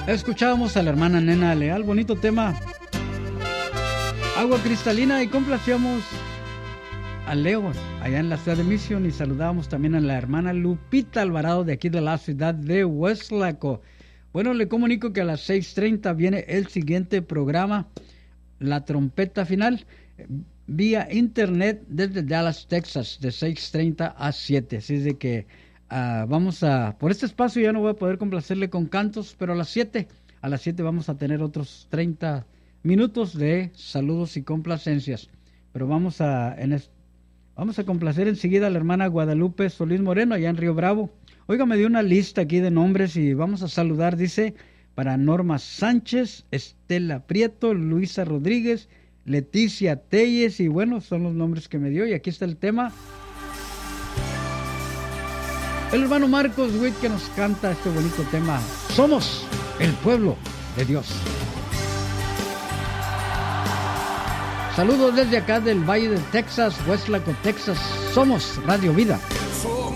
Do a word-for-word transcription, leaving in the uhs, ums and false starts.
Escuchábamos a la hermana Nena Leal, bonito tema. Agua cristalina, y complacíamos a Leo allá en la ciudad de Mission, y saludábamos también a la hermana Lupita Alvarado de aquí de la ciudad de Hueslaco. Bueno, le comunico que a las seis treinta viene el siguiente programa, La Trompeta Final, vía internet desde Dallas, Texas, de seis treinta a siete. Así es de que uh, vamos a, por este espacio ya no voy a poder complacerle con cantos, pero a las siete, a las siete vamos a tener otros treinta minutos de saludos y complacencias. Pero vamos a, en es, vamos a complacer enseguida a la hermana Guadalupe Solís Moreno, allá en Río Bravo. Oiga, me dio una lista aquí de nombres y vamos a saludar, dice, para Norma Sánchez, Estela Prieto, Luisa Rodríguez, Leticia Telles, y bueno, son los nombres que me dio. Y aquí está el tema. El hermano Marcos Witt, que nos canta este bonito tema, Somos el pueblo de Dios. Saludos desde acá del Valle de Texas, Hueslaco, Texas. Somos Radio Vida.